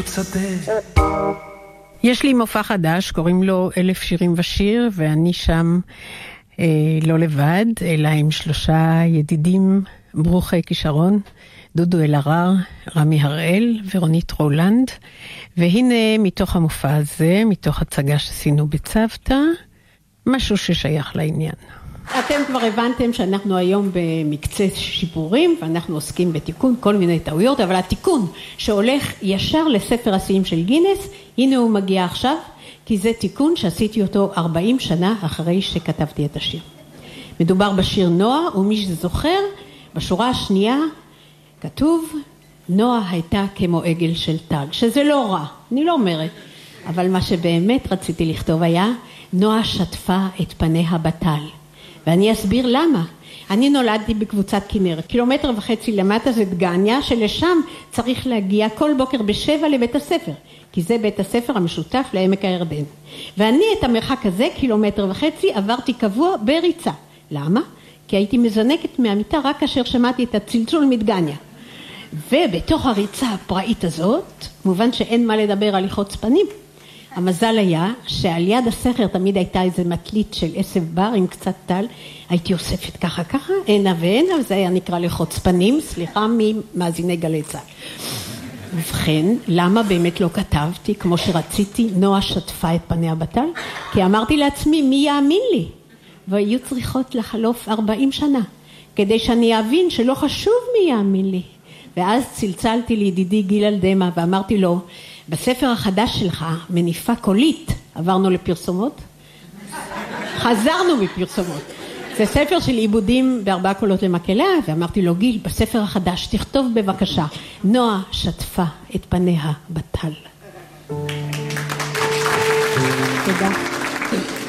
יש לי מופע חדש, קוראים לו 1000 שירים ושיר, ואני שם לא לבד, אלא עם 3 ידידים ברוכי כישרון, דודו אלהרר, רמי הראל ורונית רולנד. והנה מתוך המופע הזה, מתוך הצגה שעשינו בצוותא, משהו ששייך לעניין. אתם כבר הבנתם שאנחנו היום במקצה שיפורים, ואנחנו עוסקים בתיקון כל מיני טעויות, אבל התיקון שהולך ישר לספר השיאים של גינס, הנה הוא מגיע עכשיו, כי זה תיקון שעשיתי אותו 40 שנה אחרי שכתבתי את השיר. מדובר בשיר נועה, ומי שזוכר, בשורה השנייה כתוב, נועה הייתה כמו עגל של תג, שזה לא רע, אני לא אומרת, אבל מה שבאמת רציתי לכתוב היה, נועה שטפה את פניה בטל. ואני אסביר למה. אני נולדתי בקבוצת כנרת, 1.5 קילומטר למטה זה דגניה, שלשם צריך להגיע כל בוקר ב7 לבית הספר, כי זה בית הספר המשותף לעמק הירדן. ואני את המרחק הזה, 1.5 קילומטר, עברתי קבוע בריצה. למה? כי הייתי מזנקת מהמיטה רק כאשר שמעתי את הצלצול מדגניה. ובתוך הריצה הפראית הזאת, מובן שאין מה לדבר על חוצפנים, המזל היה שעל יד הסכר תמיד הייתה איזה מטלית של עשב בר עם קצת טל, הייתי אוספת ככה, הנה והנה, וזה היה נקרא לחוצפנים, סליחה ממאזיני גלי צה"ל. ובכן, למה באמת לא כתבתי כמו שרציתי, נועה שטפה את פניה בטל? כי אמרתי לעצמי, מי יאמין לי? והיו צריכות לחלוף 40 שנה, כדי שאני אבין שלא חשוב מי יאמין לי. ואז צלצלתי לידידי גיל אלדמה ואמרתי לו, בספר החדש שלך, מניפה קולית, עברנו לפרסומות? חזרנו מפרסומות. זה ספר של עיבודים ב4 קולות למקהלה, ואמרתי לו, גיל, בספר החדש, תכתוב בבקשה, נועה שטפה את פניה בטל. תודה.